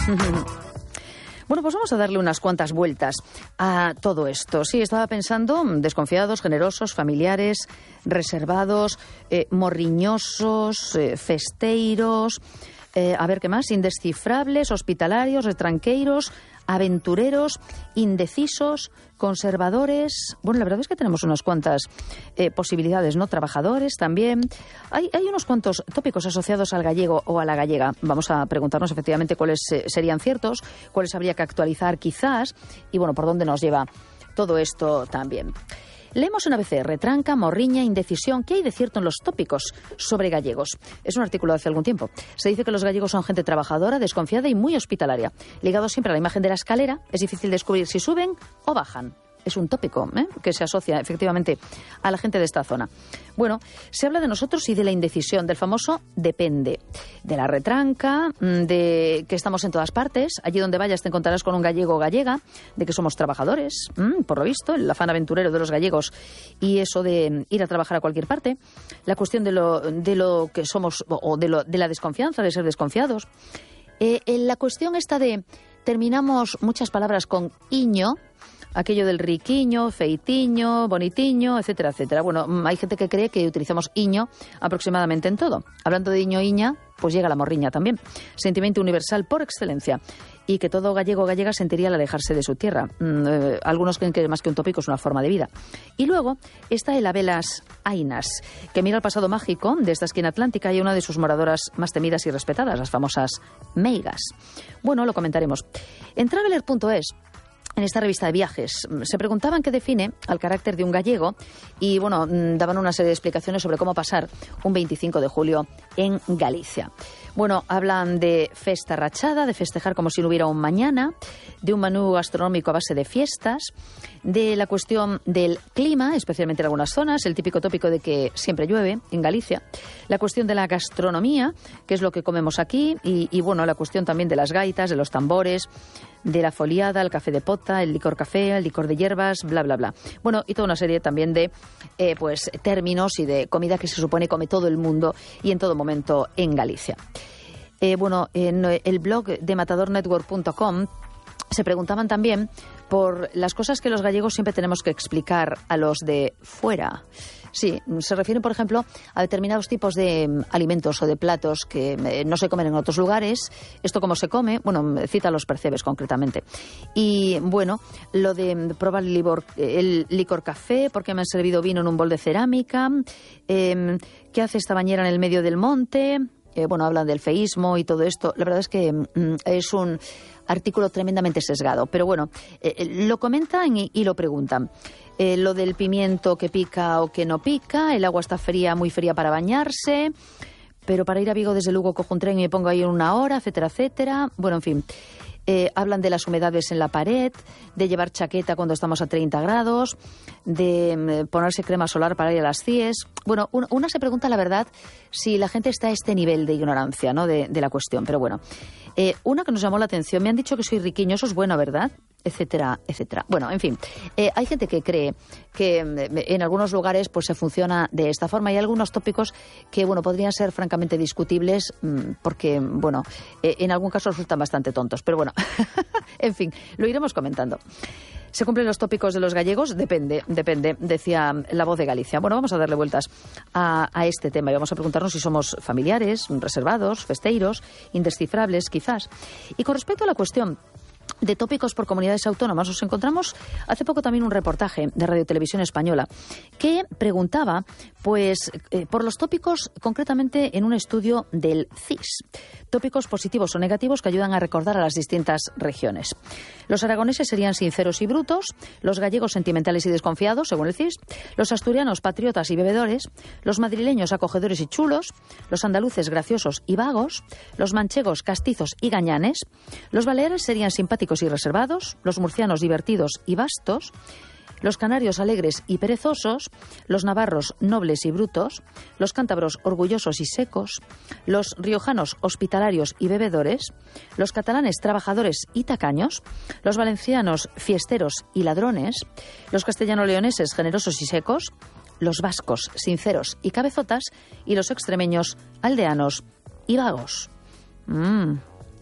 Bueno, pues vamos a darle unas cuantas vueltas a todo esto. Sí, estaba pensando, desconfiados, generosos, familiares, reservados, morriñosos, festeiros, a ver qué más, indescifrables, hospitalarios, retranqueiros, aventureros, indecisos, conservadores. Bueno, la verdad es que tenemos unas cuantas posibilidades, ¿no? Trabajadores también. Hay unos cuantos tópicos asociados al gallego o a la gallega. Vamos a preguntarnos efectivamente cuáles serían ciertos, cuáles habría que actualizar quizás y, bueno, por dónde nos lleva todo esto también. Leemos en ABC, retranca, morriña, indecisión. ¿Qué hay de cierto en los tópicos sobre gallegos? Es un artículo de hace algún tiempo. Se dice que los gallegos son gente trabajadora, desconfiada y muy hospitalaria. Ligados siempre a la imagen de la escalera, es difícil descubrir si suben o bajan. Es un tópico que se asocia efectivamente a la gente de esta zona. Bueno, se habla de nosotros y de la indecisión, del famoso depende, de la retranca, de que estamos en todas partes, allí donde vayas te encontrarás con un gallego o gallega, de que somos trabajadores, por lo visto, el afán aventurero de los gallegos y eso de ir a trabajar a cualquier parte, la cuestión de lo que somos o de la desconfianza, de ser desconfiados, la cuestión esta de terminamos muchas palabras con iño, aquello del riquiño, feitiño, bonitiño, etcétera, etcétera. Bueno, hay gente que cree que utilizamos iño aproximadamente en todo. Hablando de iño, iña, pues llega la morriña también. Sentimiento universal por excelencia. Y que todo gallego o gallega sentiría al alejarse de su tierra. Algunos creen que más que un tópico es una forma de vida. Y luego está el Abelas Ainas, que mira al pasado mágico de esta esquina atlántica y una de sus moradoras más temidas y respetadas, las famosas meigas. Bueno, lo comentaremos. En Traveler.es, en esta revista de viajes, se preguntaban qué define al carácter de un gallego y, bueno, daban una serie de explicaciones sobre cómo pasar un 25 de julio en Galicia. Bueno, hablan de festa rachada, de festejar como si no hubiera un mañana, de un menú gastronómico a base de fiestas, de la cuestión del clima, especialmente en algunas zonas, el típico tópico de que siempre llueve en Galicia, la cuestión de la gastronomía, que es lo que comemos aquí, y bueno, la cuestión también de las gaitas, de los tambores, de la foliada, el café de pota, el licor café, el licor de hierbas, bla, bla, bla. Bueno, y toda una serie también de pues términos y de comida que se supone come todo el mundo y en todo momento en Galicia. Bueno, en el blog de matadornetwork.com se preguntaban también por las cosas que los gallegos siempre tenemos que explicar a los de fuera. Sí, se refieren, por ejemplo, a determinados tipos de alimentos o de platos que no se comen en otros lugares. Esto cómo se come, bueno, cita los percebes concretamente. Y bueno, lo de probar el licor café, porque me han servido vino en un bol de cerámica, qué hace esta bañera en el medio del monte. Bueno, hablan del feísmo y todo esto. La verdad es que es un artículo tremendamente sesgado. Pero bueno, lo comentan y lo preguntan. Lo del pimiento que pica o que no pica, el agua está fría, muy fría para bañarse, pero para ir a Vigo desde Lugo cojo un tren y me pongo ahí en 1 hora, etcétera, etcétera. Bueno, en fin. Hablan de las humedades en la pared, de llevar chaqueta cuando estamos a 30 grados, de ponerse crema solar para ir a las CIES. Bueno, una se pregunta, la verdad, si la gente está a este nivel de ignorancia, ¿no?, de la cuestión. Pero bueno, una que nos llamó la atención, me han dicho que soy riquiño, eso es bueno, ¿verdad?, etcétera, etcétera. Bueno, en fin, hay gente que cree que en algunos lugares pues se funciona de esta forma. Hay algunos tópicos que, bueno, podrían ser francamente discutibles porque, bueno, en algún caso resultan bastante tontos. Pero bueno, en fin, lo iremos comentando. ¿Se cumplen los tópicos de los gallegos? Depende, decía La Voz de Galicia. Bueno, vamos a darle vueltas a este tema y vamos a preguntarnos si somos familiares, reservados, festeiros, indescifrables, quizás. Y con respecto a la cuestión de tópicos por comunidades autónomas, nos encontramos hace poco también un reportaje de Radio Televisión Española que preguntaba pues por los tópicos concretamente en un estudio del CIS. Tópicos positivos o negativos que ayudan a recordar a las distintas regiones. Los aragoneses serían sinceros y brutos, los gallegos sentimentales y desconfiados, según el CIS, los asturianos patriotas y bebedores, los madrileños acogedores y chulos, los andaluces graciosos y vagos, los manchegos castizos y gañanes, los baleares serían simpáticos y reservados, los murcianos divertidos y vastos, los canarios alegres y perezosos, los navarros nobles y brutos, los cántabros orgullosos y secos, los riojanos hospitalarios y bebedores, los catalanes trabajadores y tacaños, los valencianos fiesteros y ladrones, los castellano-leoneses generosos y secos, los vascos sinceros y cabezotas y los extremeños aldeanos y vagos.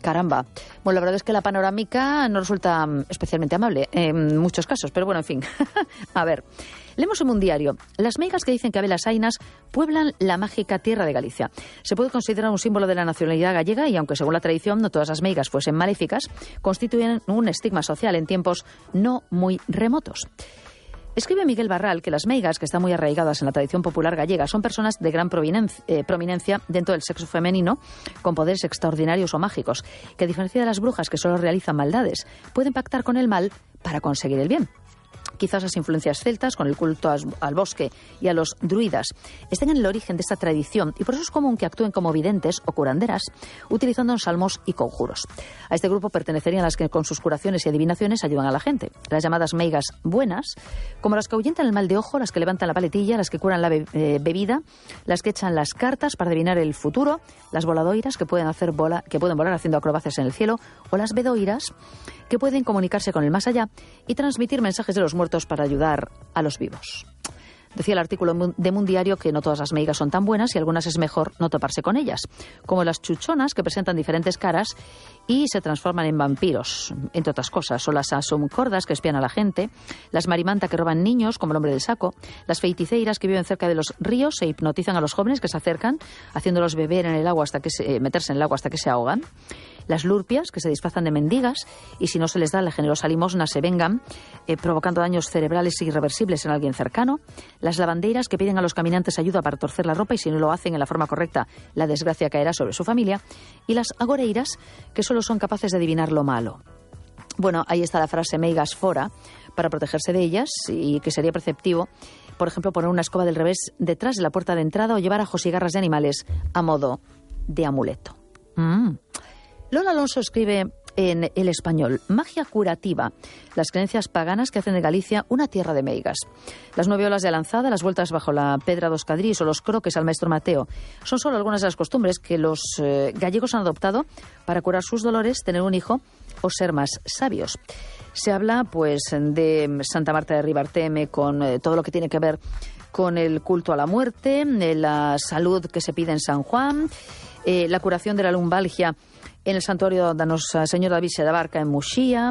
Caramba. Bueno, la verdad es que la panorámica no resulta especialmente amable en muchos casos, pero bueno, en fin. A ver, leemos en un diario. Las meigas que dicen que Abelas Ainas pueblan la mágica tierra de Galicia. Se puede considerar un símbolo de la nacionalidad gallega y aunque según la tradición no todas las meigas fuesen maléficas, constituyen un estigma social en tiempos no muy remotos. Escribe Miguel Barral que las meigas, que están muy arraigadas en la tradición popular gallega, son personas de gran prominencia dentro del sexo femenino, con poderes extraordinarios o mágicos, que a diferencia de las brujas que solo realizan maldades, pueden pactar con el mal para conseguir el bien. Quizás las influencias celtas, con el culto al bosque y a los druidas, estén en el origen de esta tradición y por eso es común que actúen como videntes o curanderas, utilizando salmos y conjuros. A este grupo pertenecerían las que con sus curaciones y adivinaciones ayudan a la gente. Las llamadas meigas buenas, como las que ahuyentan el mal de ojo, las que levantan la paletilla, las que curan la bebida, las que echan las cartas para adivinar el futuro, las voladoiras que pueden volar haciendo acrobacias en el cielo, o las bedoiras que pueden comunicarse con el más allá y transmitir mensajes de los muertos para ayudar a los vivos. Decía el artículo de Mundiario que no todas las meigas son tan buenas y algunas es mejor no toparse con ellas, como las chuchonas que presentan diferentes caras y se transforman en vampiros, entre otras cosas, o las asomcordas que espían a la gente, las marimanta que roban niños, como el hombre del saco, las feiticeiras que viven cerca de los ríos e hipnotizan a los jóvenes que se acercan, haciéndolos beber en el agua meterse en el agua hasta que se ahogan, las lurpias que se disfrazan de mendigas y si no se les da la generosa limosna se vengan, provocando daños cerebrales irreversibles en alguien cercano, las lavandeiras que piden a los caminantes ayuda para torcer la ropa y si no lo hacen en la forma correcta la desgracia caerá sobre su familia, y las agoreiras que solo son capaces de adivinar lo malo. Bueno, ahí está la frase meigas fora para protegerse de ellas y que sería preceptivo, por ejemplo, poner una escoba del revés detrás de la puerta de entrada o llevar ajos y garras de animales a modo de amuleto. Lola Alonso escribe en El Español: magia curativa, las creencias paganas que hacen de Galicia una tierra de meigas. Las 9 olas de Alanzada, las vueltas bajo la pedra dos Cadrís o los croques al maestro Mateo son solo algunas de las costumbres que los gallegos han adoptado para curar sus dolores, tener un hijo o ser más sabios. Se habla pues de Santa Marta de Ribarteme con todo lo que tiene que ver con el culto a la muerte, la salud que se pide en San Juan, la curación de la lumbalgia en el santuario de Nuestra Señora da Virxe da Barca en Muxía,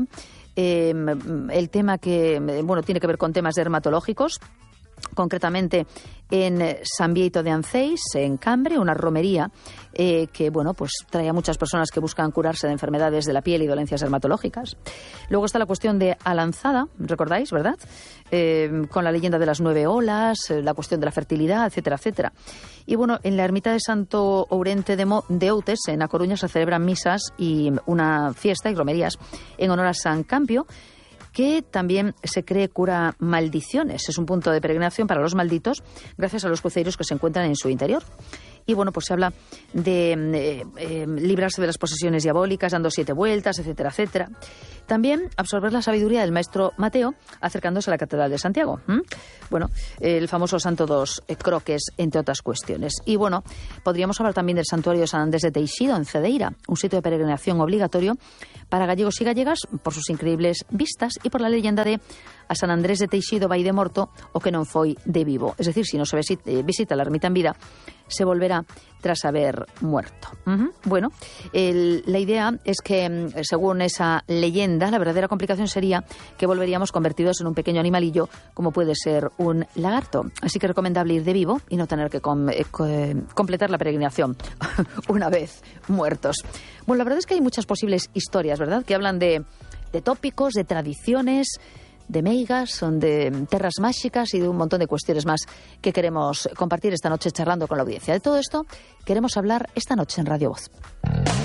el tema que tiene que ver con temas dermatológicos, concretamente en San Bieito de Anceis, en Cambre, una romería que trae a muchas personas que buscan curarse de enfermedades de la piel y dolencias dermatológicas. Luego está la cuestión de Alanzada, ¿recordáis, verdad? Con la leyenda de las 9 olas, la cuestión de la fertilidad, etcétera, etcétera. Y en la ermita de Santo Ourente de Outes, en A Coruña, se celebran misas y una fiesta y romerías en honor a San Campio, que también se cree cura maldiciones. Es un punto de peregrinación para los malditos gracias a los cruceros que se encuentran en su interior. Y se habla de librarse de las posesiones diabólicas, dando 7 vueltas, etcétera, etcétera. También absorber la sabiduría del maestro Mateo acercándose a la Catedral de Santiago. El famoso Santo dos Croques, entre otras cuestiones. Y podríamos hablar también del santuario de San Andrés de Teixido, en Cedeira, un sitio de peregrinación obligatorio para gallegos y gallegas por sus increíbles vistas y por la leyenda de a San Andrés de Teixido vai de morto o que non foi de vivo. Es decir, si no se visita la ermita en vida, se volverá tras haber muerto. La idea es que, según esa leyenda, la verdadera complicación sería que volveríamos convertidos en un pequeño animalillo, como puede ser un lagarto. Así que es recomendable ir de vivo y no tener que completar la peregrinación una vez muertos. La verdad es que hay muchas posibles historias, ¿verdad?, que hablan de tópicos, de tradiciones, de meigas, son de terras mágicas y de un montón de cuestiones más que queremos compartir esta noche charlando con la audiencia. De todo esto queremos hablar esta noche en Radio Voz.